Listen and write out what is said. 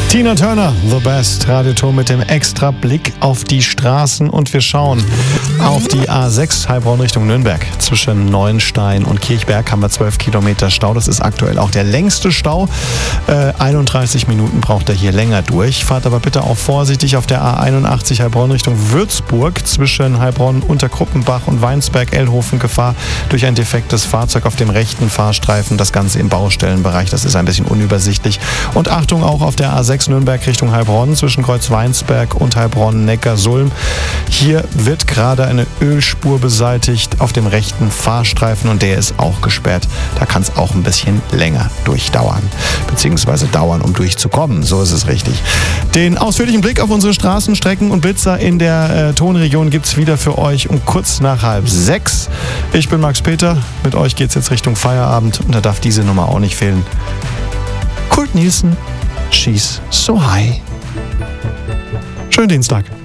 Tina Turner, The Best, Radioton mit dem extra Blick auf die Straßen und wir schauen auf die A6 Heilbronn Richtung Nürnberg. Zwischen Neuenstein und Kirchberg haben wir 12 Kilometer Stau. Das ist aktuell auch der längste Stau. 31 Minuten braucht er hier länger durch. Fahrt aber bitte auch vorsichtig auf der A81 Heilbronn Richtung Würzburg. Zwischen Heilbronn, Unterkruppenbach und Weinsberg-Ellhofen Gefahr durch ein defektes Fahrzeug auf dem rechten Fahrstreifen. Das Ganze im Baustellenbereich. Das ist ein bisschen unübersichtlich. Und Achtung auch auf der A6 Nürnberg Richtung Heilbronn zwischen Kreuz-Weinsberg und Heilbronn-Neckarsulm. Hier wird gerade eine Ölspur beseitigt auf dem rechten Fahrstreifen und der ist auch gesperrt. Da kann es auch ein bisschen länger durchdauern. Beziehungsweise dauern, um durchzukommen. So ist es richtig. Den ausführlichen Blick auf unsere Straßenstrecken und Blitzer in der Tonregion gibt es wieder für euch um kurz nach 5:30. Ich bin Max Peter. Mit euch geht es jetzt Richtung Feierabend und da darf diese Nummer auch nicht fehlen. Kurt Nielsen. She's so high. Schönen Dienstag.